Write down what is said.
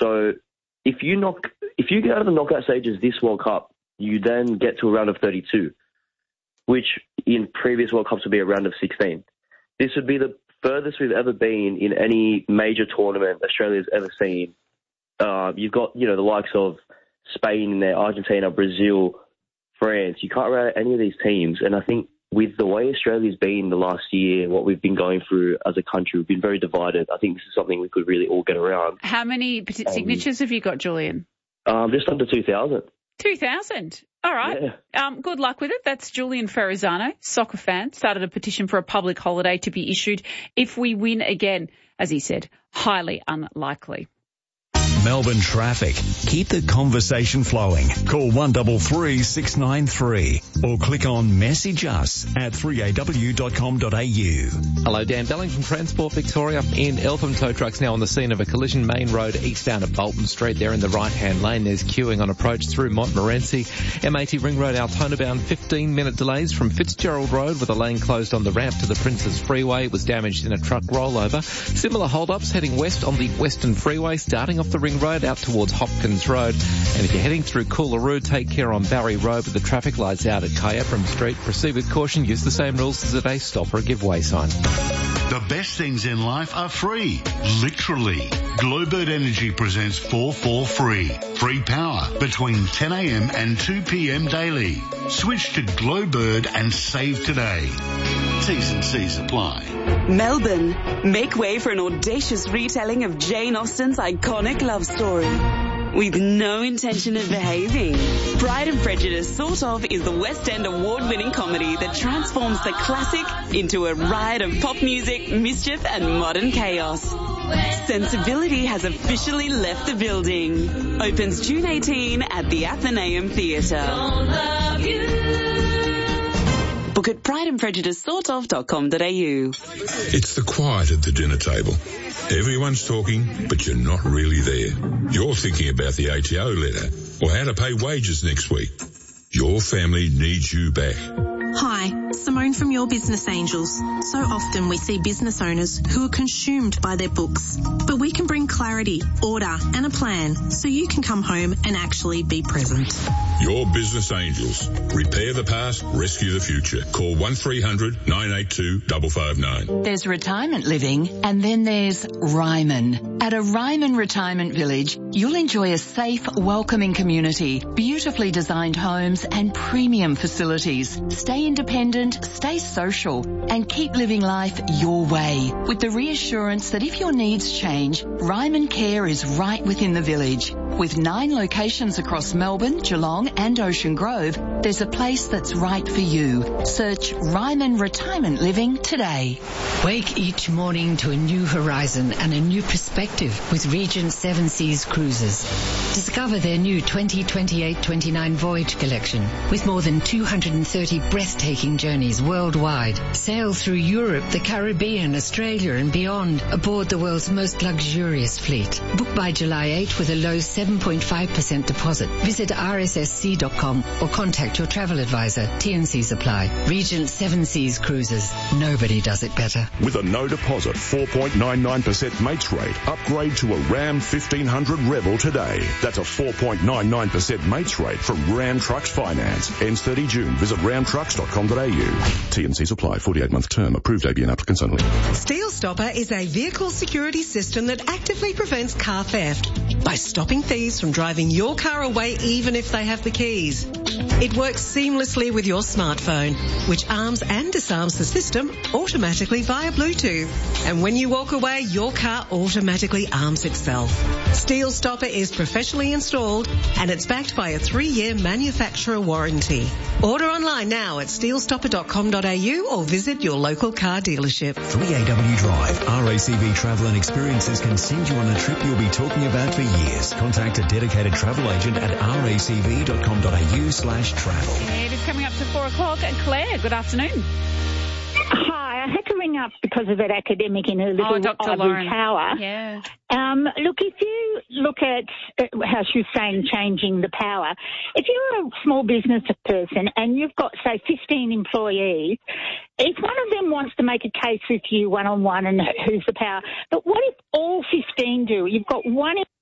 So if you get out of the knockout stages this World Cup, you then get to a round of 32, which in previous World Cups would be a round of 16. This would be the furthest we've ever been in any major tournament Australia's ever seen. You've got, the likes of Spain in there, Argentina, Brazil, France. You can't rate any of these teams. And I think with the way Australia's been the last year, what we've been going through as a country, we've been very divided. I think this is something we could really all get around. How many signatures have you got, Julian? Just under 2,000. 2,000. All right. Yeah. Good luck with it. That's Julian Ferrazzano, soccer fan, started a petition for a public holiday to be issued if we win again. As he said, highly unlikely. Melbourne traffic. Keep the conversation flowing. Call 133 693 or click on message us at 3aw.com.au. Hello, Dan Belling from Transport Victoria. In Eltham, tow trucks now on the scene of a collision. Main road eastbound at Bolton Street. There in the right-hand lane. There's queuing on approach through Montmorency. M80 Ring Road, Altona bound. 15-minute delays from Fitzgerald Road with a lane closed on the ramp to the Princes Freeway. It was damaged in a truck rollover. Similar hold-ups heading west on the Western Freeway, starting off the Ring Road out towards Hopkins Road. And if you're heading through Coolaroo, take care on Barry Road with the traffic lights out at Kyabram Street. Proceed with caution. Use the same rules as at a stop or a give way sign. The best things in life are free. Literally. Glowbird Energy presents 4 Free. Free power between 10 a.m. and 2 p.m. daily. Switch to Glowbird and save today. T's and C's apply. Melbourne, make way for an audacious retelling of Jane Austen's iconic love story. With no intention of behaving. Pride and Prejudice Sort Of is the West End award-winning comedy that transforms the classic into a riot of pop music, mischief and modern chaos. Sensibility has officially left the building. Opens June 18 at the Athenaeum Theatre. Book at prideandprejudicesortof.com.au. It's the quiet at the dinner table. Everyone's talking, but you're not really there. You're thinking about the ATO letter or how to pay wages next week. Your family needs you back. Hi, Simone from Your Business Angels. So often we see business owners who are consumed by their books. But we can bring clarity, order and a plan so you can come home and actually be present. Your Business Angels. Repair the past, rescue the future. Call 1300 982 559. There's retirement living and then there's Ryman. At a Ryman Retirement Village, you'll enjoy a safe, welcoming community, beautifully designed homes and premium facilities. Stay independent, stay social, and keep living life your way with the reassurance that if your needs change, Ryman Care is right within the village. With 9 locations across Melbourne, Geelong and Ocean Grove, there's a place that's right for you. Search Ryman Retirement Living today. Wake each morning to a new horizon and a new perspective with Regent 7 Seas Cruises. Discover their new 2028-29 voyage collection with more than 230 breathtaking journeys worldwide. Sail through Europe, the Caribbean, Australia and beyond aboard the world's most luxurious fleet. Book by July 8 with a low 7.5% deposit. Visit rssc.com or contact your travel advisor. T&Cs apply. Regent 7 Seas Cruises. Nobody does it better. With a no deposit 4.99% mates rate, upgrade to a Ram 1500 Rebel today. That's a 4.99% mates rate from Ram Trucks Finance. Ends 30 June. Visit ramtrucks.com.au. T&Cs apply. 48-month term. Approved ABN applicants only. Steel Stopper is a vehicle security system that actively prevents car theft by stopping thieves from driving your car away even if they have the keys. It works seamlessly with your smartphone, which arms and disarms the system automatically via Bluetooth. And when you walk away, your car automatically arms itself. Steel Stopper is professionally installed and it's backed by a 3-year manufacturer warranty. Order online now at steelstopper.com.au or visit your local car dealership. 3AW Drive. RACV Travel and Experiences can send you on a trip you'll be talking about for years. Contact a dedicated travel agent at racv.com.au/travel. It is coming up to 4 o'clock. Claire, good afternoon. Hi, I had to ring up because of that academic in her little ivory tower. Yeah. Look, if you look at how she was saying changing the power, if you're a small business person and you've got, say, 15 employees, if one of them wants to make a case with you one-on-one and who's the power, but what if all 15 do? You've got one